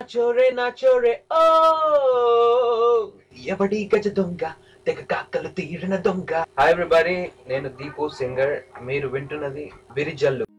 చోరే నా చోరే ఓ ఎవడి గజ దొంగ తెగ కాకలు తీరిన దొంగ. హాయ్ ఎవ్రీబడి, నేను దీపు సింగర్. మీరు వింటున్నది విరిజల్లు.